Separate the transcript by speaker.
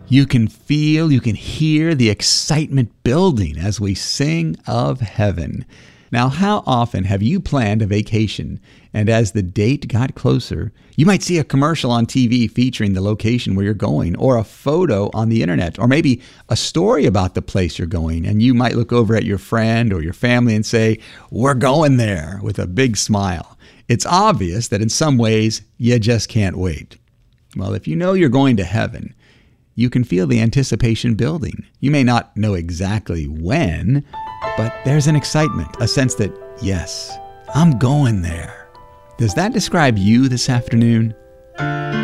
Speaker 1: You can feel, you can hear the excitement building as we sing of heaven. Now, how often have you planned a vacation, and as the date got closer, you might see a commercial on TV featuring the location where you're going, or a photo on the internet, or maybe a story about the place you're going, and you might look over at your friend or your family and say, "We're going there," with a big smile. It's obvious that in some ways, you just can't wait. Well, if you know you're going to heaven, you can feel the anticipation building. You may not know exactly when, but there's an excitement, a sense that, yes, I'm going there. Does that describe you this afternoon?